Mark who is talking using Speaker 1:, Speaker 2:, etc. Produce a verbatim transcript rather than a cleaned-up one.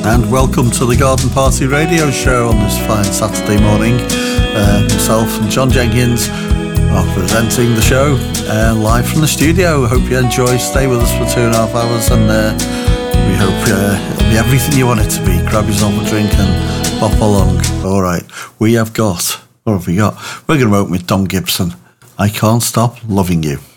Speaker 1: And welcome to the Garden Party Radio Show on this fine Saturday morning. Uh, myself and John Jenkins are presenting the show uh, live from the studio. Hope you enjoy. Stay with us for two and a half hours, and uh, we hope uh, it'll be everything you want it to be. Grab yourself a drink and pop along. All right, we have got, what have we got? We're going to open with Don Gibson. I Can't Stop Loving You.